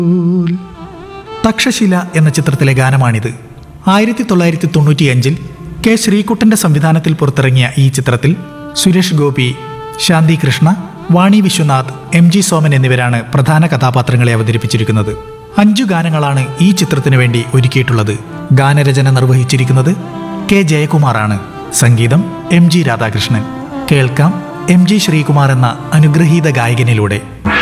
തക്ഷശില എന്ന ചിത്രത്തിലെ ഗാനമാണിത്. 1995 കെ ശ്രീകുട്ടന്റെ സംവിധാനത്തിൽ പുറത്തിറങ്ങിയ ഈ ചിത്രത്തിൽ സുരേഷ് ഗോപി, ശാന്തി കൃഷ്ണ, വാണി വിശ്വനാഥ്, MG സോമൻ എന്നിവരാണ് പ്രധാന കഥാപാത്രങ്ങളെ അവതരിപ്പിച്ചിരിക്കുന്നത്. 5 ഗാനങ്ങളാണ് ഈ ചിത്രത്തിനു വേണ്ടി ഒരുക്കിയിട്ടുള്ളത്. ഗാനരചന നിർവഹിച്ചിരിക്കുന്നത് കെ ജയകുമാറാണ്. സംഗീതം MG രാധാകൃഷ്ണൻ. കേൾക്കാം MG ശ്രീകുമാർ എന്ന അനുഗ്രഹീത ഗായകനിലൂടെ.